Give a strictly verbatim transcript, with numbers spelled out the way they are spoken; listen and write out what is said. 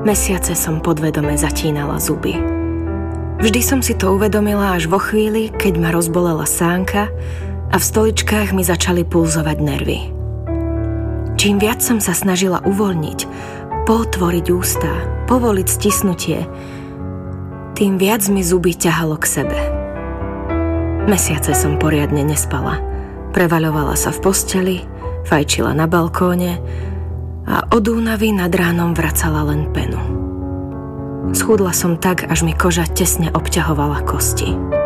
Mesiace som podvedome zatínala zuby. Vždy som si to uvedomila až vo chvíli, keď ma rozbolela sánka a v stoličkách mi začali pulzovať nervy. Čím viac som sa snažila uvoľniť, pootvoriť ústa, povoliť stisnutie, tým viac mi zuby ťahalo k sebe. Mesiace som poriadne nespala. Prevaľovala sa v posteli, fajčila na balkóne a od únavy nad ránom vracala len penu. Schudla som tak, až mi koža tesne obťahovala kosti.